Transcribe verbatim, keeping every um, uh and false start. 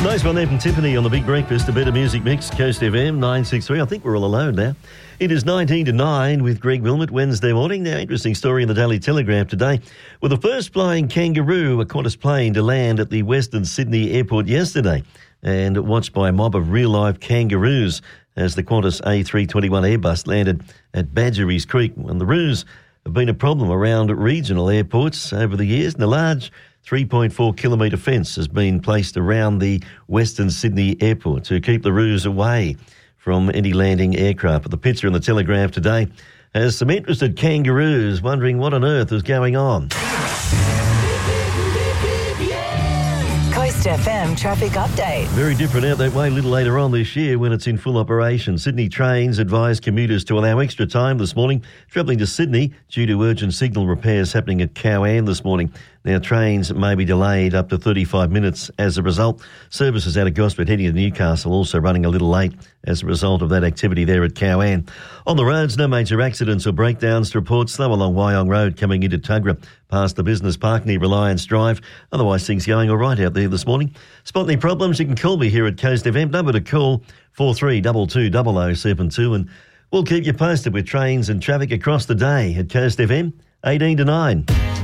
Nice one there from Tiffany on the Big Breakfast, a better music mix, Coast F M nine six three. I think we're all alone now. It is nineteen to nine with Greg Wilmot Wednesday morning. Now, interesting story in the Daily Telegraph today. With the first flying kangaroo, a Qantas plane to land at the Western Sydney airport yesterday and watched by a mob of real-life kangaroos as the Qantas A three twenty-one Airbus landed at Badgerys Creek. And the roos have been a problem around regional airports over the years, and a large three point four kilometre fence has been placed around the Western Sydney airport to keep the roos away from any landing aircraft. But the picture in the Telegraph today has some interested kangaroos wondering what on earth is going on. Coast F M traffic update. Very different out that way a little later on this year when it's in full operation. Sydney Trains advise commuters to allow extra time this morning travelling to Sydney due to urgent signal repairs happening at Cowan this morning. Now, trains may be delayed up to thirty-five minutes as a result. Services out of Gosford heading to Newcastle also running a little late as a result of that activity there at Cowan. On the roads, no major accidents or breakdowns to report. Slow along Wyong Road coming into Tuggerah past the business park near Reliance Drive. Otherwise, things going all right out there this morning. Spot any problems, you can call me here at Coast F M. Number to call four three two two zero zero seven two, and we'll keep you posted with trains and traffic across the day at Coast F M eighteen to nine.